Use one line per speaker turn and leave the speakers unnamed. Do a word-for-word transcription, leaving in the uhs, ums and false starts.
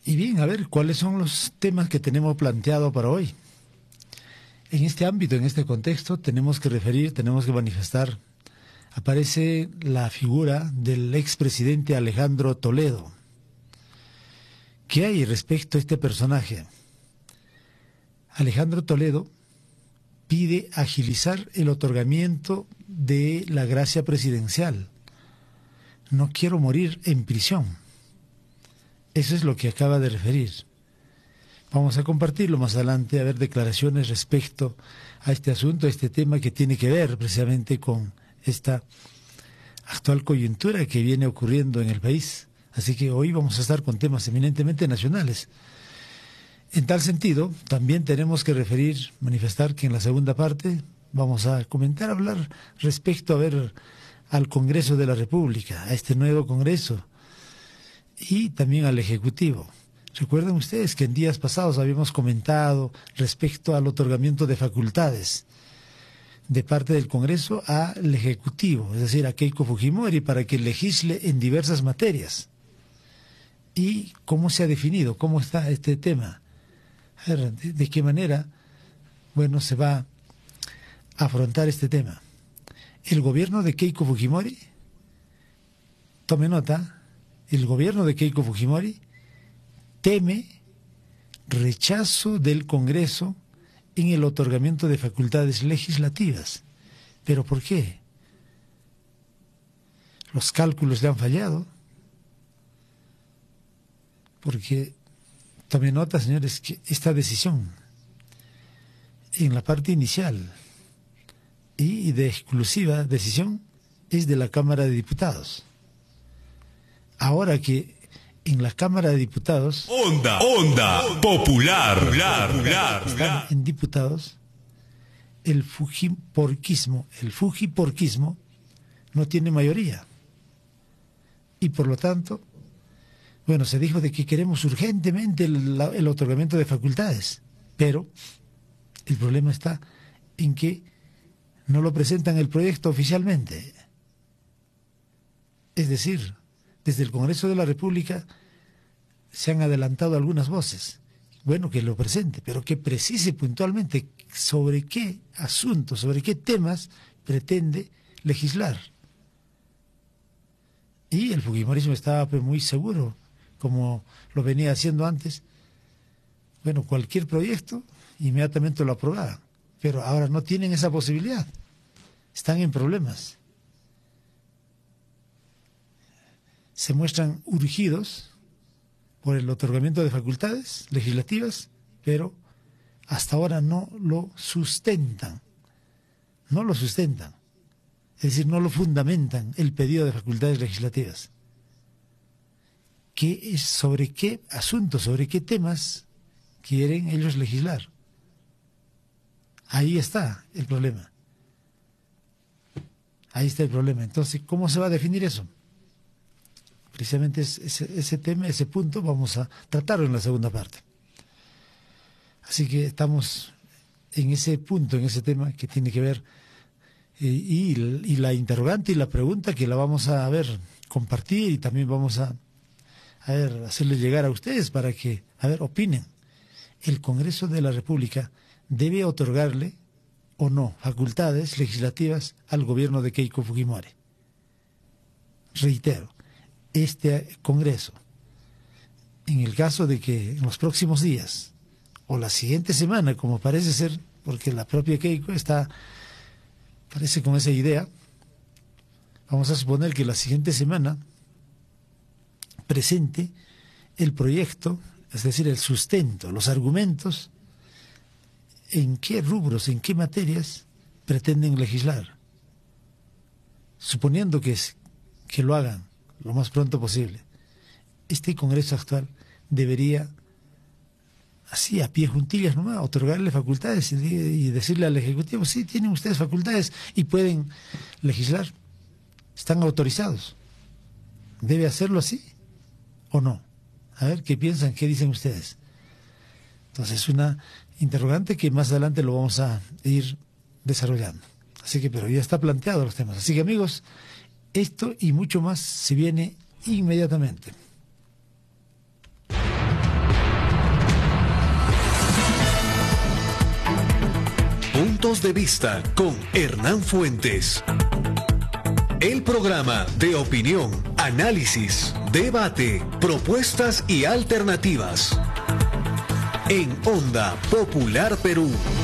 Y bien, a ver, ¿cuáles son los temas que tenemos planteado para hoy? En este ámbito, en este contexto, tenemos que referir, tenemos que manifestar. Aparece la figura del expresidente Alejandro Toledo. ¿Qué hay respecto a este personaje? Alejandro Toledo pide agilizar el otorgamiento de la gracia presidencial. No quiero morir en prisión. Eso es lo que acaba de referir. Vamos a compartirlo más adelante, a ver declaraciones respecto a este asunto, a este tema que tiene que ver precisamente con esta actual coyuntura que viene ocurriendo en el país. Así que hoy vamos a estar con temas eminentemente nacionales. En tal sentido, también tenemos que referir, manifestar que en la segunda parte vamos a comentar, hablar respecto a ver al Congreso de la República, a este nuevo Congreso y también al Ejecutivo. Recuerden ustedes que en días pasados habíamos comentado respecto al otorgamiento de facultades de parte del Congreso al Ejecutivo, es decir, a Keiko Fujimori, para que legisle en diversas materias. ¿Y cómo se ha definido? ¿Cómo está este tema? A ver, ¿de, de qué manera, bueno, se va a afrontar este tema? El gobierno de Keiko Fujimori, tome nota, el gobierno de Keiko Fujimori teme rechazo del Congreso en el otorgamiento de facultades legislativas. ¿Pero por qué? Los cálculos le han fallado. Porque, tome nota, señores, que esta decisión, en la parte inicial y de exclusiva decisión, es de la Cámara de Diputados. Ahora que en la Cámara de Diputados...
Onda, onda, popular, popular, popular.
Están en diputados, el fujiporquismo, el fujiporquismo no tiene mayoría. Y por lo tanto, bueno, se dijo de que queremos urgentemente el, el otorgamiento de facultades, pero el problema está en que no lo presentan el proyecto oficialmente. Es decir, desde el Congreso de la República se han adelantado algunas voces. Bueno, que lo presente, pero que precise puntualmente sobre qué asuntos, sobre qué temas pretende legislar. Y el fujimorismo estaba pues, muy seguro, como lo venía haciendo antes. Bueno, cualquier proyecto inmediatamente lo aprobaba, pero ahora no tienen esa posibilidad. Están en problemas. Se muestran urgidos por el otorgamiento de facultades legislativas, pero hasta ahora no lo sustentan. No lo sustentan. Es decir, no lo fundamentan el pedido de facultades legislativas. ¿Qué es, sobre qué asuntos, sobre qué temas quieren ellos legislar? Ahí está el problema. Ahí está el problema. Entonces, ¿cómo se va a definir eso? Precisamente ese, ese tema, ese punto, vamos a tratarlo en la segunda parte. Así que estamos en ese punto, en ese tema que tiene que ver, eh, y, y la interrogante y la pregunta que la vamos a ver, compartir y también vamos a, a ver, hacerle llegar a ustedes para que, a ver, opinen. ¿El Congreso de la República debe otorgarle o no facultades legislativas al gobierno de Keiko Fujimori? Reitero, este Congreso, en el caso de que en los próximos días o la siguiente semana, como parece ser, porque la propia Keiko está, parece con esa idea, vamos a suponer que la siguiente semana presente el proyecto, es decir, el sustento, los argumentos, en qué rubros, en qué materias pretenden legislar, suponiendo que, es, que lo hagan lo más pronto posible. Este Congreso actual debería, así a pie juntillas nomás, otorgarle facultades y, y decirle al Ejecutivo, sí, tienen ustedes facultades y pueden legislar, están autorizados. ¿Debe hacerlo así o no? A ver, ¿qué piensan? ¿Qué dicen ustedes? Entonces es una interrogante que más adelante lo vamos a ir desarrollando. Así que, pero ya está planteado los temas. Así que, amigos, esto y mucho más se viene inmediatamente.
Puntos de Vista con Hernán Fuentes. El programa de opinión, análisis, debate, propuestas y alternativas. En Onda Popular Perú.